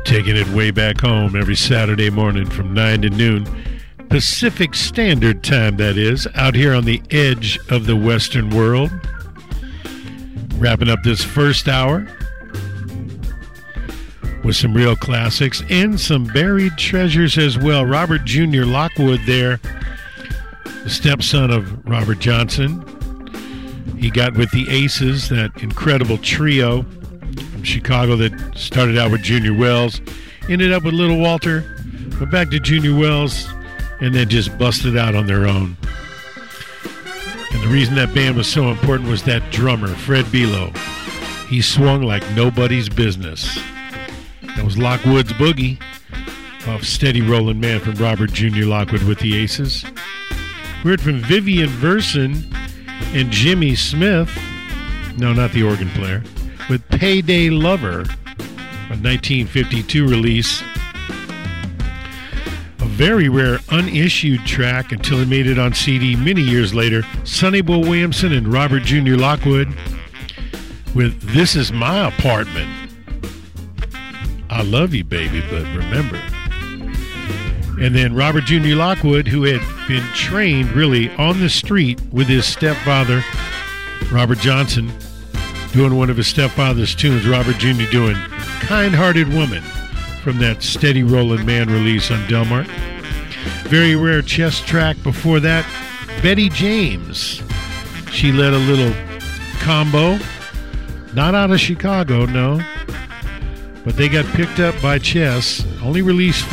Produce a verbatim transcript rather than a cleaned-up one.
Taking it way back home every Saturday morning from nine to noon. Pacific Standard Time, that is, out here on the edge of the Western world. Wrapping up this first hour with some real classics and some buried treasures as well. Robert Junior Lockwood there, the stepson of Robert Johnson. He got with the Aces, that incredible trio from Chicago that started out with Junior Wells, ended up with Little Walter, went back to Junior Wells, and then just busted out on their own. And the reason that band was so important was that drummer, Fred Belo. He swung like nobody's business. That was Lockwood's Boogie off Steady Rollin' Man from Robert Junior Lockwood with the Aces. We heard from Vivian Verson and Jimmy Smith, no, not the organ player, with Payday Lover, a nineteen fifty-two release. A very rare unissued track until it made it on C D many years later. Sonny Boy Williamson and Robert Junior Lockwood with This Is My Apartment. I love you, baby, but remember. And then Robert Junior Lockwood, who had been trained really on the street with his stepfather, Robert Johnson, doing one of his stepfather's tunes. Robert Junior doing Kind-Hearted Woman from that Steady Rollin' Man release on Delmar. Very rare chess track before that, Betty James. She led a little combo, not out of Chicago, no, but they got picked up by Chess, only released